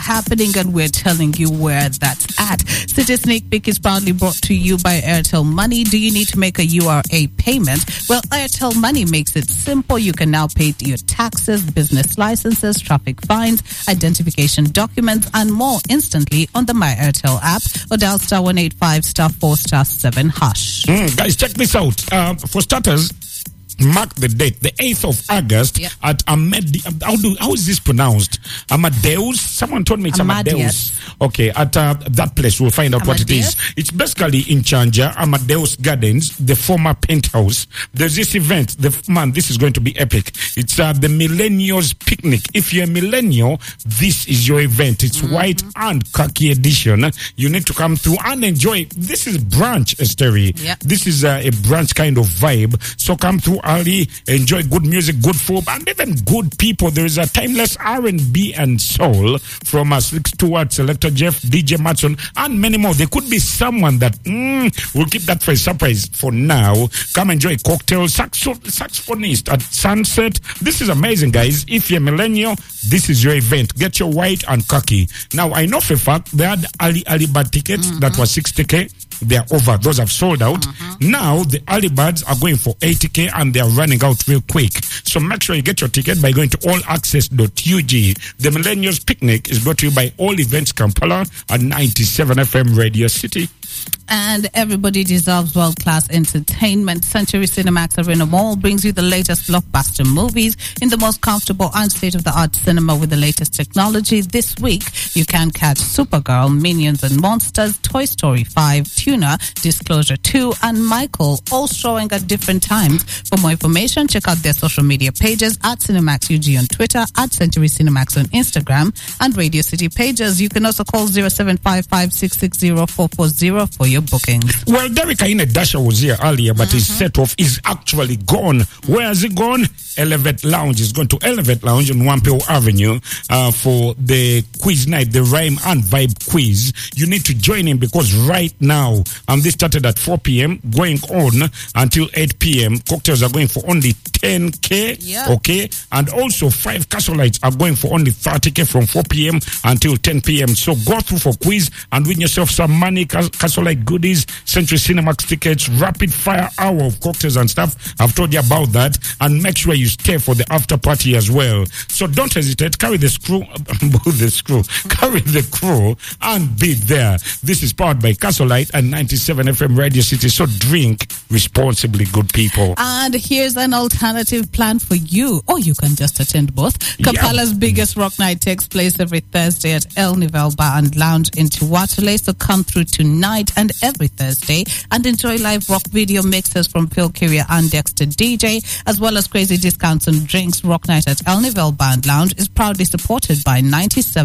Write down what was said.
happening, and we're telling you where that's at. City Sneak Peek is proudly brought to you by Airtel Money. Do you need to make a URA payment? Well, Airtel Money makes it simple. You can now pay your taxes, business licenses, traffic fines, identification documents, and more instantly on the My Airtel app or dial star 185 star 4 star 7 hash. Guys, check this out. For starters, mark the date, the 8th of August at how is this pronounced? Amadeus? Someone told me it's Amadeus. Okay, at that place we'll find out what it is. It's basically in Chanja, Amadeus Gardens, the former penthouse. There's this event. This is going to be epic. It's the Millennials Picnic. If you're a millennial, this is your event. It's white and khaki edition. You need to come through and enjoy. This is brunch, Esteri. This is a brunch kind of vibe. So come through early, enjoy good music, good food, and even good people. There is a timeless R&B and soul from Slick Stewart, Selector Jeff, DJ Matson, and many more. There could be someone that we'll keep that for a surprise for now. Come enjoy cocktail, saxophonist at Sunset. This is amazing, guys. If you're a millennial, this is your event. Get your white and khaki. Now, I know for a fact they had early bird tickets that was 60K. They are over. Those have sold out. Now, the early birds are going for 80K and they are running out real quick. So make sure you get your ticket by going to allaccess.ug. The Millennials Picnic is brought to you by All Events Kampala at 97 FM Radio City. And everybody deserves world-class entertainment. Century Cinemax Arena Mall brings you the latest blockbuster movies in the most comfortable and state-of-the-art cinema with the latest technology. This week, you can catch Supergirl, Minions and Monsters, Toy Story 5, Tuna, Disclosure 2, and Michael, all showing at different times. For more information, check out their social media pages at Cinemax UG on Twitter, at Century Cinemax on Instagram, and Radio City pages. You can also call 0755-660-440 for your bookings. Well, Derek Aine Dasha was here earlier, but his set off is actually gone. Where has it gone? Elevate Lounge is going to Elevate Lounge on Wampeo Avenue for the quiz night, the rhyme and vibe quiz. You need to join in because right now, this started at 4 p.m. going on until 8 p.m. Cocktails are going for only 10K, okay? And also 5 Castle-Lights are going for only 30K from 4 p.m. until 10 p.m. So go through for quiz and win yourself some money, Castle-Light goodies, Century Cinemax tickets, rapid fire hour of cocktails and stuff. I've told you about that. And make sure you stay for the after party as well. So don't hesitate. Carry the crew and be there. This is powered by Castle-Light and 97 FM Radio City. So drink responsibly, good people. And here's an alternative plan for you. Or you can just attend both. Kampala's biggest rock night takes place every Thursday at El Nivel Bar and Lounge in Tuatule. So come through tonight and every Thursday and enjoy live rock video mixes from Phil Kyria and Dexter DJ, as well as crazy discounts on drinks. Rock Night at El Nivel Bar and Lounge is proudly supported by 97